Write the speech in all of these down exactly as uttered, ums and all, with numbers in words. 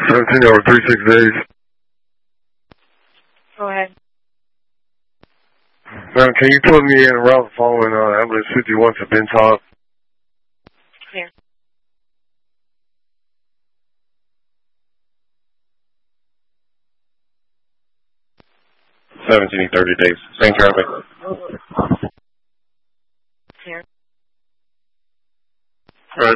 seventeen over three six days. Go ahead. Now, can you put me in a route following uh, ambulance fifty-one to Ben Top? Clear. seventeen thirty days. Same traffic. Clear. Right.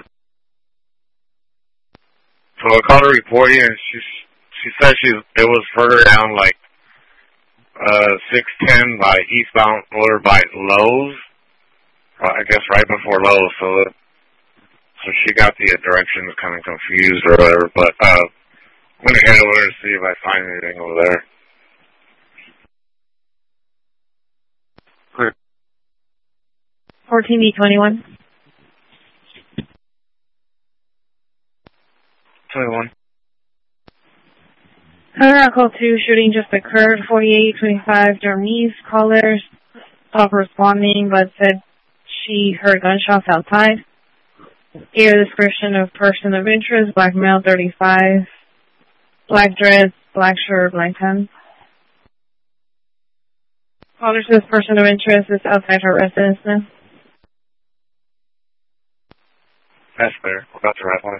So I called her reporting, and she she said she it was further down, like uh six ten by eastbound or by Lowe's. Uh, I guess right before Lowe's. So so she got the directions kind of confused or whatever. But uh, I'm gonna head over and see if I find anything over there. Clear. fourteen B twenty-one. twenty-one. Colorado Call two, shooting just occurred, forty-eight twenty-five Dermise. Callers stopped responding but said she heard gunshots outside. Gave a description of person of interest, black male, thirty-five, black dress, black shirt, black pants. Caller says person of interest is outside her residence now. That's clear. We're about to wrap on it.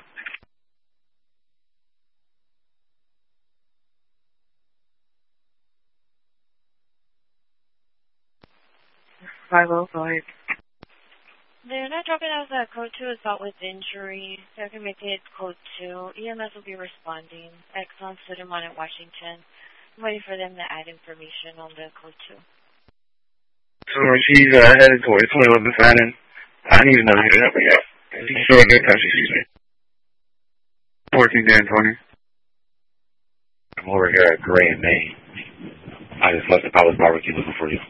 five oh, go ahead. They're not dropping out the code two assault with injury. They're going to make it code two. E M S will be responding. Exxon, Suderman, and Washington. I'm waiting for them to add information on the code two. So she's uh, headed towards twenty-one Buchanan. I didn't even know who hit it up yet. She's still a good time, excuse me. fourteen Dan twenty. I'm over here at Gray and May. I just left the Palace Barbecue looking for you.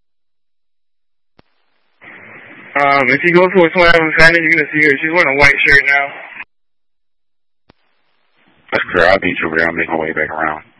Um, if you go towards twenty-one Buchanan, you're going to see her. She's wearing a white shirt now. That's clear. I'll beat you over there. I'll make my way back around.